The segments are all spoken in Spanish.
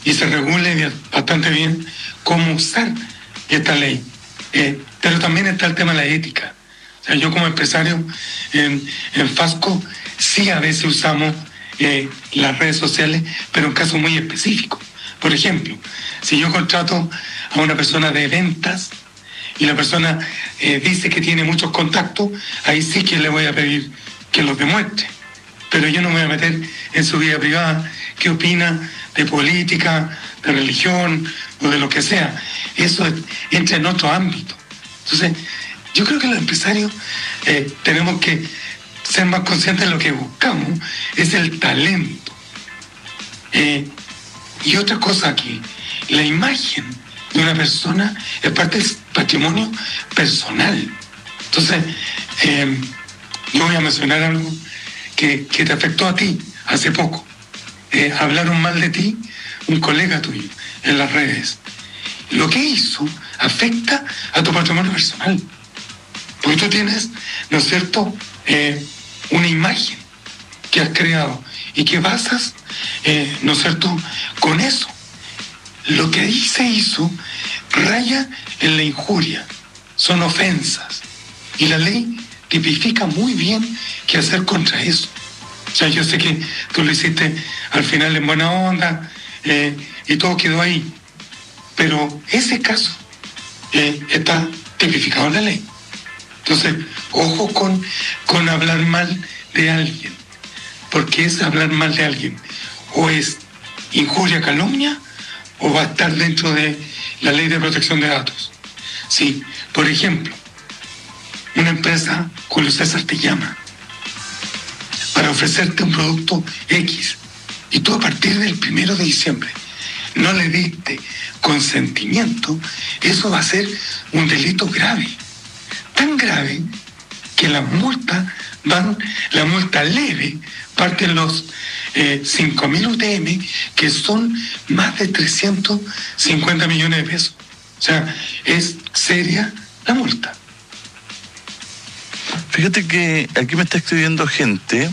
y se regule bastante bien cómo usar esta ley. Pero también está el tema de la ética. O sea, yo como empresario en Fasco sí a veces usamos las redes sociales, pero en casos muy específicos. Por ejemplo, si yo contrato a una persona de ventas y la persona dice que tiene muchos contactos, ahí sí que le voy a pedir que los demuestre. Pero yo no me voy a meter en su vida privada, qué opina de política, de religión o de lo que sea. Eso entra en otro ámbito. Entonces, yo creo que los empresarios tenemos que ser más conscientes de lo que buscamos, es el talento. Y otra cosa aquí, la imagen de una persona es parte del patrimonio personal. Entonces, yo voy a mencionar algo que te afectó a ti hace poco. Hablaron mal de ti un colega tuyo en las redes. Lo que hizo afecta a tu patrimonio personal. Porque tú tienes, ¿no es cierto?, una imagen que has creado y que basas, ¿no es cierto?, con eso. Lo que ahí se hizo raya en la injuria, son ofensas. Y la ley tipifica muy bien qué hacer contra eso. O sea, yo sé que tú lo hiciste al final en buena onda y todo quedó ahí. Pero ese caso está tipificado en la ley. Entonces, ojo con hablar mal de alguien, porque es hablar mal de alguien. O es injuria, calumnia, o va a estar dentro de la ley de protección de datos. Sí, por ejemplo, una empresa, Julio César, te llama para ofrecerte un producto X y tú a partir del 1 de diciembre no le diste consentimiento, eso va a ser un delito grave. Tan grave que la multa leve parte en los 5.000 UTM, que son más de 350 millones de pesos. O sea, es seria la multa. Fíjate que aquí me está escribiendo gente,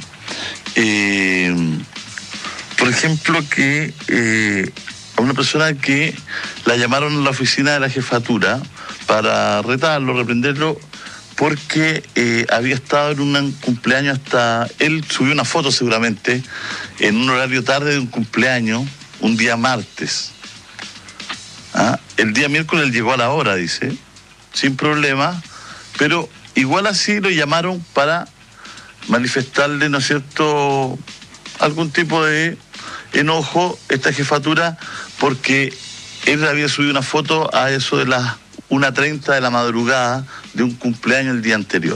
por ejemplo, que a una persona que la llamaron a la oficina de la jefatura para retarlo, reprenderlo, porque había estado en un cumpleaños él subió una foto seguramente, en un horario tarde de un cumpleaños, un día martes. El día miércoles él llegó a la hora, dice, sin problema, pero igual así lo llamaron para manifestarle, ¿no es cierto?, algún tipo de enojo esta jefatura, porque él había subido una foto a eso de las 1:30 de la madrugada de un cumpleaños el día anterior.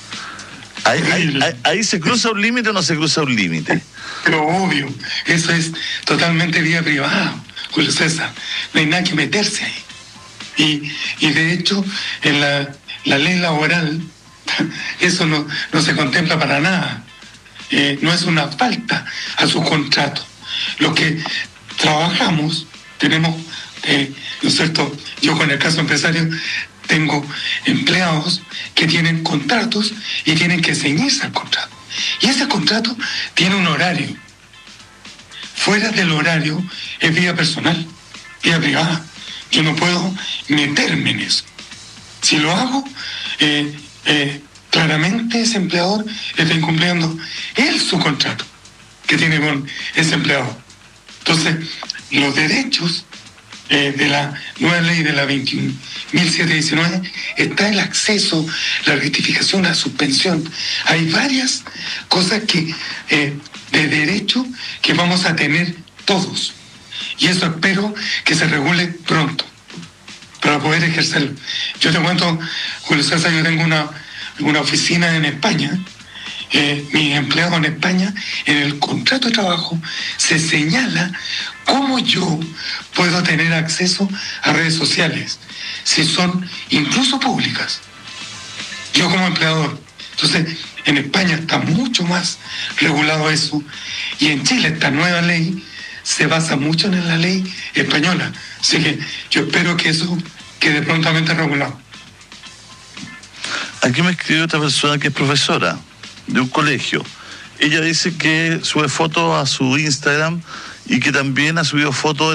¿Ahí se cruza un límite o no se cruza un límite? Pero obvio, eso es totalmente vida privada, Julio César. No hay nada que meterse ahí. Y de hecho, en la ley laboral, eso no se contempla para nada. No es una falta a su contrato. Los que trabajamos, tenemos, ¿no es cierto? Yo con el caso empresario tengo empleados que tienen contratos y tienen que ceñirse al contrato. Y ese contrato tiene un horario. Fuera del horario es vida personal, vida privada. Yo no puedo meterme en eso. Si lo hago, claramente ese empleador está incumpliendo él su contrato que tiene con ese empleado. Entonces, los derechos de la nueva ley de la 21.719 está el acceso, la rectificación, la suspensión. Hay varias cosas de derecho que vamos a tener todos. Y eso espero que se regule pronto para poder ejercerlo. Yo te cuento, Julio César, yo tengo una oficina en España. Mis empleados en España, en el contrato de trabajo se señala cómo yo puedo tener acceso a redes sociales, si son incluso públicas, yo como empleador. Entonces, en España está mucho más regulado eso, y en Chile esta nueva ley se basa mucho en la ley española. Así que yo espero que eso quede prontamente regulado. Aquí me escribió otra persona que es profesora de un colegio. Ella dice que sube fotos a su Instagram y que también ha subido fotos